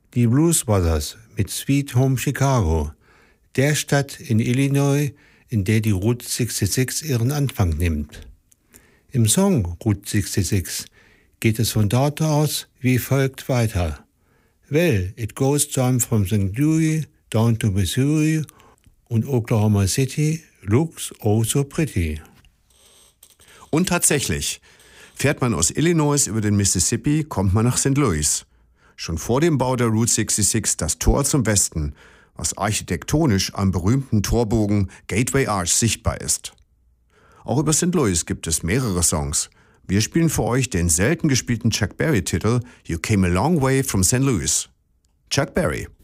Die Blues Brothers mit Sweet Home Chicago, der Stadt in Illinois, in der die Route 66 ihren Anfang nimmt. Im Song Route 66 geht es von dort aus wie folgt weiter. Well, it goes down from St. Louis down to Missouri und Oklahoma City looks oh so pretty. Und tatsächlich, fährt man aus Illinois über den Mississippi, kommt man nach St. Louis. Schon vor dem Bau der Route 66 das Tor zum Westen, was architektonisch am berühmten Torbogen Gateway Arch sichtbar ist. Auch über St. Louis gibt es mehrere Songs. Wir spielen für euch den selten gespielten Chuck Berry-Titel You Came a Long Way from St. Louis. Chuck Berry.